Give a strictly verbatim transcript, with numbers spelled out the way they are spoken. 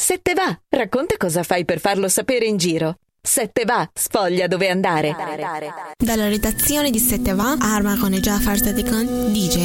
Sette va, racconta cosa fai per farlo sapere in giro. Sette va, sfoglia dove andare. Dalla redazione di Sette va, Arma con Jafar Sadikan, D J.